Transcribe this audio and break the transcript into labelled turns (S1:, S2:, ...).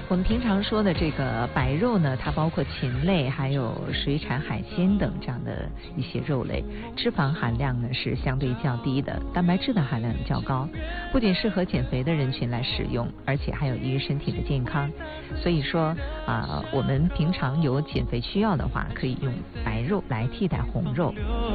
S1: 我们平常说的这个白肉呢，它包括禽类，还有水产、海鲜等这样的一些肉类，脂肪含量呢是相对较低的，蛋白质的含量较高，不仅适合减肥的人群来使用，而且还有益于身体的健康。所以说我们平常有减肥需要的话，可以用白肉来替代红肉。